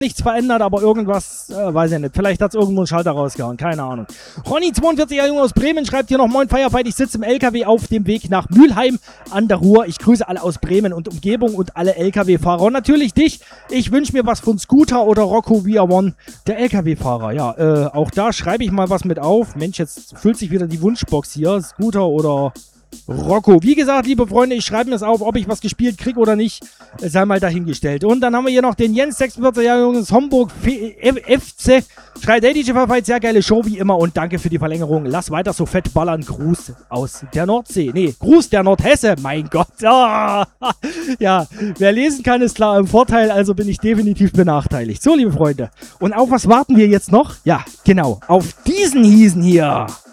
nichts verändert, aber irgendwas, weiß ich nicht. Vielleicht hat es irgendwo einen Schalter rausgehauen, keine Ahnung. Ronny, 42er Junge aus Bremen, schreibt hier noch: Moin Firefight, ich sitze im LKW auf dem Weg nach Mülheim an der Ruhr. Ich grüße alle aus Bremen und Umgebung und alle LKW-Fahrer. Und natürlich dich. Ich wünsche mir was von Scooter oder Rocco Via One, der LKW-Fahrer. Ja, auch da schreibe ich mal was mit auf. Mensch, jetzt füllt sich wieder die Wunschbox hier. Scooter oder Rocco. Wie gesagt, liebe Freunde, ich schreibe mir das auf, ob ich was gespielt kriege oder nicht, sei mal dahingestellt. Und dann haben wir hier noch den Jens, 46 Jahre Jungs, Homburg FC. Schreibt: Hey DJ Firefight, sehr geile Show wie immer und danke für die Verlängerung. Lass weiter so fett ballern. Gruß aus der Nordsee. Nee, Gruß der Nordhesse. Mein Gott. Ah. Ja, wer lesen kann, ist klar im Vorteil, also bin ich definitiv benachteiligt. So, liebe Freunde. Und auf was warten wir jetzt noch? Ja, genau. Auf diesen Hiesen hier.